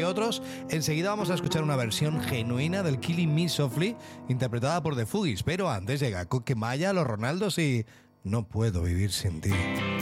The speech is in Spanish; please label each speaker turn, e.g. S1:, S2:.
S1: otros. Enseguida vamos a escuchar una versión genuina del Killing Me Softly, interpretada por The Fugees. Pero antes llega Coque Maya, Los Ronaldos y No puedo vivir sin ti.